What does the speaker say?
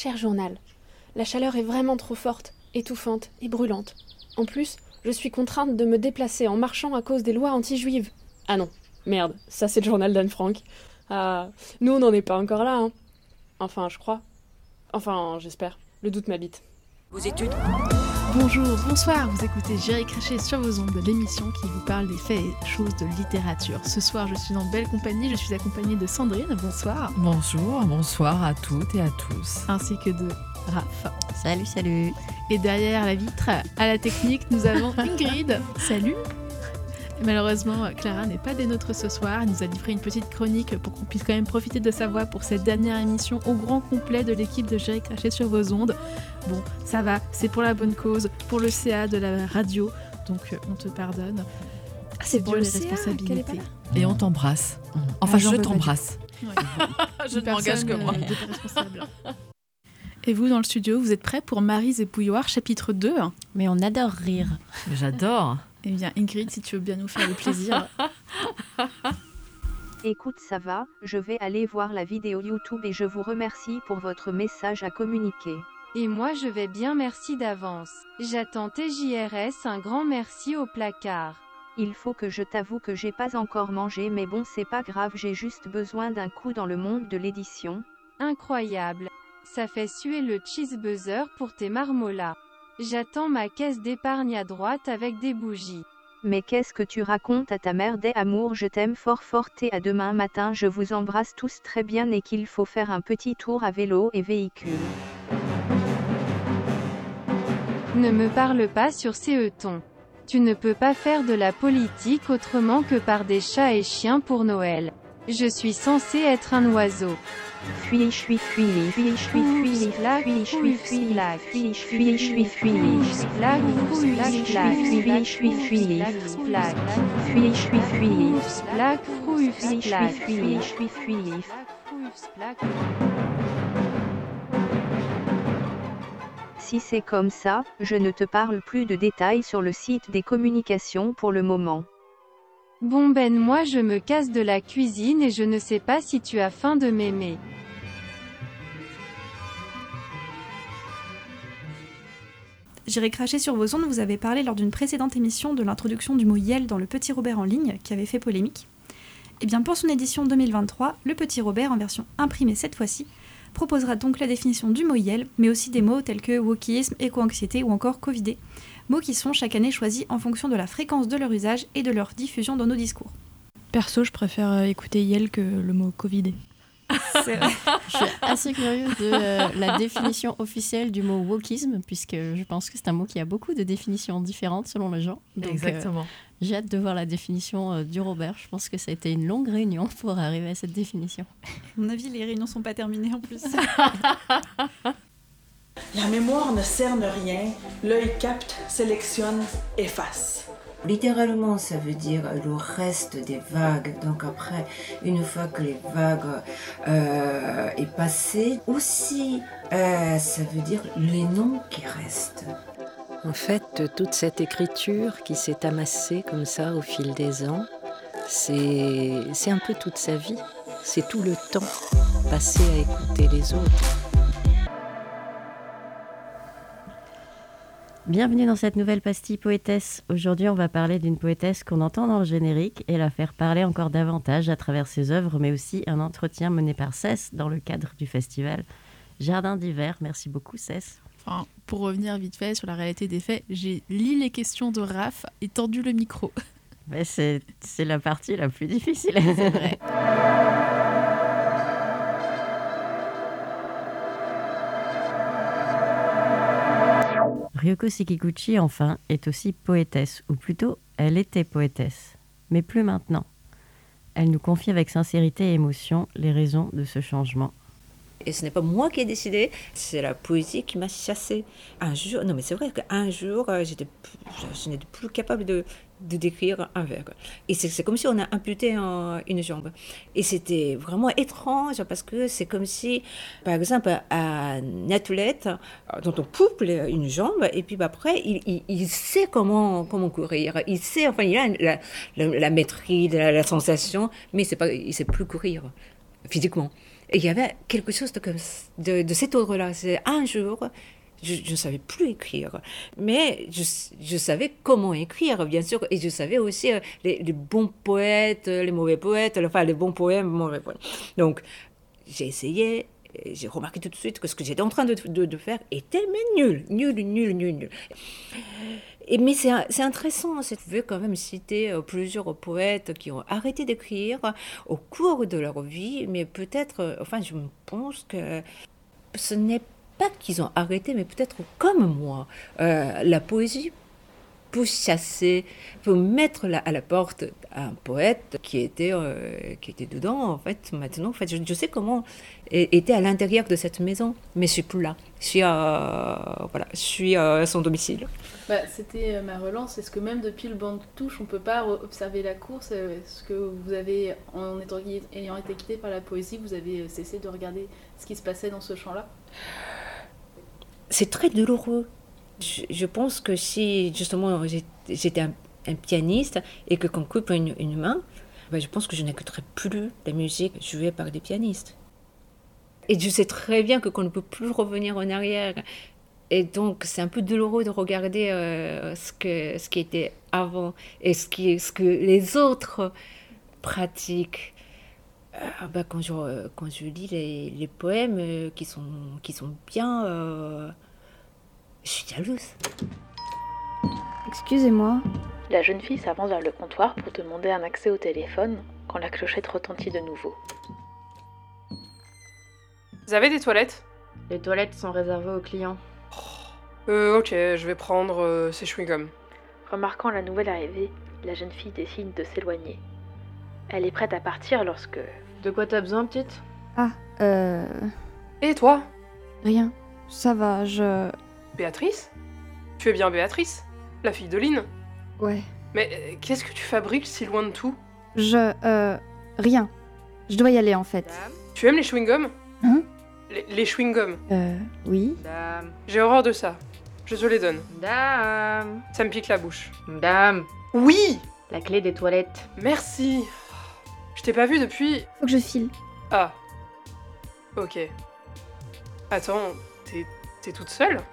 Cher journal, la chaleur est vraiment trop forte, étouffante et brûlante. En plus, je suis contrainte de me déplacer en marchant à cause des lois anti-juives. Ah non, merde, ça c'est le journal d'Anne Frank. Ah, nous on n'en est pas encore là, hein. Enfin, je crois. Enfin, j'espère. Le doute m'habite. Vos études ? Bonjour, bonsoir, vous écoutez J'irai cracher sur vos ondes, l'émission qui vous parle des faits et choses de littérature. Ce soir, je suis en belle compagnie, je suis accompagnée de Sandrine, bonsoir. Bonsoir à toutes et à tous. Ainsi que de Raph. Salut. Et derrière la vitre, à la technique, nous avons Ingrid. Salut. Et malheureusement, Clara n'est pas des nôtres ce soir. Elle nous a livré une petite chronique pour qu'on puisse quand même profiter de sa voix pour cette dernière émission au grand complet de l'équipe de J'irai cracher sur vos ondes. Bon, ça va, c'est pour la bonne cause, pour le CA de la radio, donc on te pardonne. C'est pour dur, le les CA responsabilités. Et on t'embrasse. Enfin, j'en je veux pas t'embrasse. Ouais. Je ne m'engage que moi. Personne n'est responsable. Et vous, dans le studio, vous êtes prêts pour Maryse et Bouilloire, chapitre 2 ? Mais on adore rire. J'adore. Eh bien, Ingrid, si tu veux bien nous faire le plaisir. Écoute, ça va, je vais aller voir la vidéo YouTube et je vous remercie pour votre message à communiquer. Et moi je vais bien, merci d'avance. J'attends TJRS, un grand merci au placard. Il faut que je t'avoue que j'ai pas encore mangé, mais bon, c'est pas grave, j'ai juste besoin d'un coup dans le monde de l'édition. Incroyable. Ça fait suer le cheesebuzzer pour tes marmolas. J'attends ma caisse d'épargne à droite avec des bougies. Mais qu'est-ce que tu racontes à ta mère des amours, je t'aime fort et à demain matin, je vous embrasse tous très bien et qu'il faut faire un petit tour à vélo et véhicule. Ne me parle pas sur ces tons. Tu ne peux pas faire de la politique autrement que par des chats et chiens pour Noël. Je suis censé être un oiseau. Fuis, fuis, fuis, fuis, fuis, fuis, Black, fuis, fuis, fuis, black, fuis, fuis, fuis, fuis, black, fuis, black, fuis, fuis, fuis, black, fuis, fuis, fuis, black, fuis, fuis, fuis, fuis. Si c'est comme ça, je ne te parle plus de détails sur le site des communications pour le moment. Bon ben moi je me casse de la cuisine et je ne sais pas si tu as faim de m'aimer. J'irai cracher sur vos ondes, vous avez parlé lors d'une précédente émission de l'introduction du mot Yel dans le Petit Robert en ligne, qui avait fait polémique. Et bien pour son édition 2023, le Petit Robert, en version imprimée cette fois-ci, proposera donc la définition du mot Yel, mais aussi des mots tels que wokisme, éco-anxiété ou encore covidé, mots qui sont chaque année choisis en fonction de la fréquence de leur usage et de leur diffusion dans nos discours. Perso, je préfère écouter Yel que le mot Covidé. C'est vrai. Je suis assez curieuse de la définition officielle du mot wokisme, puisque je pense que c'est un mot qui a beaucoup de définitions différentes selon le genre. Donc, Exactement. j'ai hâte de voir la définition du Robert. Je pense que ça a été une longue réunion pour arriver à cette définition. À mon avis, les réunions sont pas terminées en plus. La mémoire ne cerne rien, l'œil capte, sélectionne, efface. Littéralement, ça veut dire le reste des vagues. Donc après, une fois que les vagues est passé, aussi ça veut dire les noms qui restent. En fait, toute cette écriture qui s'est amassée comme ça au fil des ans, c'est un peu toute sa vie. C'est tout le temps passé à écouter les autres. Bienvenue dans cette nouvelle pastille poétesse. Aujourd'hui, on va parler d'une poétesse qu'on entend dans le générique et la faire parler encore davantage à travers ses œuvres, mais aussi un entretien mené par Cess dans le cadre du festival Jardin d'hiver. Merci beaucoup, Cess. Enfin, pour revenir vite fait sur la réalité des faits, j'ai lu les questions de Raph et tendu le micro. Mais c'est la partie la plus difficile. C'est vrai. Ryoko Sekiguchi, enfin, est aussi poétesse, ou plutôt, elle était poétesse, mais plus maintenant. Elle nous confie avec sincérité et émotion les raisons de ce changement. Et ce n'est pas moi qui ai décidé, c'est la poésie qui m'a chassée. Un jour, non mais c'est vrai qu'un jour, je n'étais plus capable de décrire un vers. Et c'est comme si on a amputé une jambe. Et c'était vraiment étrange parce que c'est comme si, par exemple, un athlète dont on coupe une jambe et puis après, il sait comment courir. Il sait, enfin, il a la maîtrise, la sensation, mais il ne sait plus courir physiquement. Et il y avait quelque chose de cet ordre-là. C'est un jour, je ne savais plus écrire, mais je savais comment écrire, bien sûr, et je savais aussi les bons poètes, les mauvais poètes, enfin les bons poèmes, mauvais poèmes. Donc, j'ai essayé, et j'ai remarqué tout de suite que ce que j'étais en train de faire était nul. Mais c'est intéressant, je pouvais quand même citer plusieurs poètes qui ont arrêté d'écrire au cours de leur vie, mais peut-être, je pense que ce n'est pas qu'ils ont arrêté, mais peut-être comme moi, la poésie pour chasser, pour mettre à la porte un poète qui était dedans, en fait, maintenant. En fait, je sais comment était à l'intérieur de cette maison, mais je suis plus là. Je suis à son domicile. C'était ma relance. Est-ce que même depuis le banc de touche, on ne peut pas observer la course? Est-ce que vous avez, ayant été quitté par la poésie, vous avez cessé de regarder ce qui se passait dans ce champ-là? C'est très douloureux. Je pense que si justement j'étais un pianiste et que qu'on coupe une main, je pense que je n'écouterais plus la musique jouée par des pianistes. Et je sais très bien qu'on ne peut plus revenir en arrière. Et donc c'est un peu douloureux de regarder ce qui était avant et ce que les autres pratiquent. Quand je lis les poèmes qui sont bien... Je suis jalouse. Excusez-moi. La jeune fille s'avance vers le comptoir pour demander un accès au téléphone quand la clochette retentit de nouveau. Vous avez des toilettes? Les toilettes sont réservées aux clients. Ok, je vais prendre ces chewing-gums. Remarquant la nouvelle arrivée, la jeune fille décide de s'éloigner. Elle est prête à partir lorsque... De quoi t'as besoin, petite? Et toi? Rien. Ça va, Béatrice? Tu es bien Béatrice? La fille de Lynn? Ouais. Mais qu'est-ce que tu fabriques si loin de tout? Rien. Je dois y aller, en fait. Tu aimes les chewing-gums? Hein? Les chewing-gums? Oui. J'ai horreur de ça. Je te les donne. Dame. Ça me pique la bouche. Dame. Oui! La clé des toilettes. Merci. Je t'ai pas vu depuis... Faut que je file. Ah. Ok. Attends, t'es toute seule?